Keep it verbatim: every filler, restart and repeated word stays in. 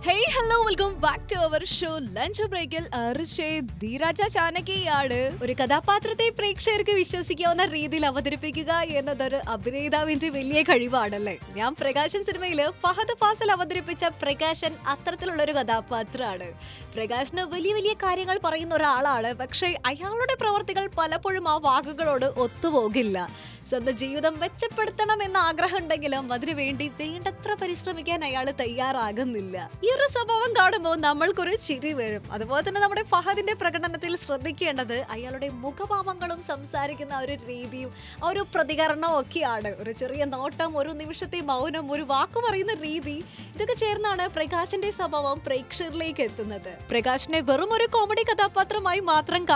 Hey hello welcome back to our show lunch ബ്രേക്കിൽ ധീരാജ ചാനകിയാണ് ഒരു കഥാപാത്രത്തെ പ്രേക്ഷകർക്ക് വിശ്വസിക്കാവുന്ന രീതിയിൽ അവതരിപ്പിക്കുക എന്നതൊരു അഭിനേതാവിന്റെ വലിയ കഴിവാണല്ലേ. ഞാൻ പ്രകാശൻ സിനിമയില് ഫഹദ് ഫാസിൽ അവതരിപ്പിച്ച പ്രകാശൻ അത്തരത്തിലുള്ള ഒരു കഥാപാത്രമാണ്. പ്രകാശന് വലിയ വലിയ കാര്യങ്ങൾ പറയുന്ന ഒരാളാണ്, പക്ഷേ അയാളുടെ പ്രവർത്തികൾ പലപ്പോഴും ആ വാക്കുകളോട് ഒത്തുപോകില്ല. സ്വന്തം ജീവിതം മെച്ചപ്പെടുത്തണം എന്ന ആഗ്രഹം ഉണ്ടെങ്കിലും അതിനുവേണ്ടി വേണ്ടത്ര പരിശ്രമിക്കാൻ അയാൾ തയ്യാറാകുന്നില്ല. ഈ ഒരു സ്വഭാവം കാണുമ്പോൾ നമ്മൾക്കൊരു ചിരി വരും. അതുപോലെ തന്നെ നമ്മുടെ ഫഹദിന്റെ പ്രകടനത്തിൽ ശ്രദ്ധിക്കേണ്ടത് അയാളുടെ മുഖഭാവങ്ങളും സംസാരിക്കുന്ന ഒരു രീതിയും ആ ഒരു പ്രതികരണവും ഒക്കെയാണ്. ഒരു ചെറിയ നോട്ടം, ഒരു നിമിഷത്തെ മൗനം, ഒരു വാക്ക് പറയുന്ന രീതി, ഇതൊക്കെ ചേർന്നാണ് പ്രകാശിന്റെ സ്വഭാവം പ്രേക്ഷകരിലേക്ക് എത്തുന്നത്. പ്രകാശിനെ വെറും ഒരു കോമഡി കഥാപാത്രമായി മാത്രം